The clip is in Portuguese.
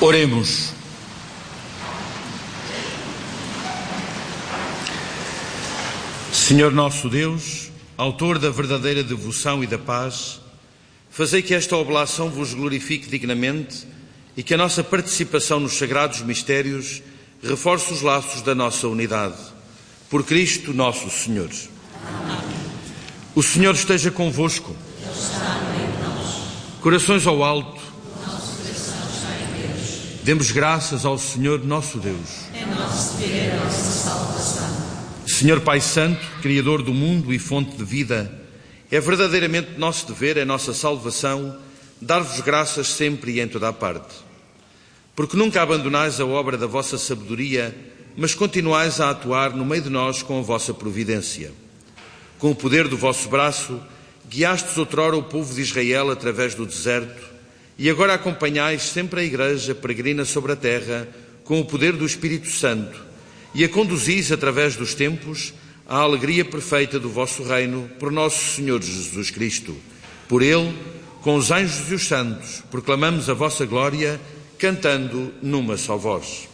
Oremos. Senhor nosso Deus, autor da verdadeira devoção e da paz, fazei que esta oblação vos glorifique dignamente e que a nossa participação nos sagrados mistérios reforce os laços da nossa unidade. Por Cristo nosso Senhor. Amém. O Senhor esteja convosco. Ele está no meio de nós. Corações ao alto. O nosso coração está em Deus. Demos graças ao Senhor nosso Deus. É nosso dever a nossa salvação. Senhor Pai Santo, Criador do mundo e fonte de vida, é verdadeiramente nosso dever, é nossa salvação, dar-vos graças sempre e em toda a parte. Porque nunca abandonais a obra da vossa sabedoria, mas continuais a atuar no meio de nós com a vossa providência. Com o poder do vosso braço, guiastes outrora o povo de Israel através do deserto, e agora acompanhais sempre a Igreja peregrina sobre a terra com o poder do Espírito Santo, e a conduzis através dos tempos à alegria perfeita do vosso reino, por nosso Senhor Jesus Cristo. Por Ele, com os anjos e os santos, proclamamos a vossa glória, cantando numa só voz.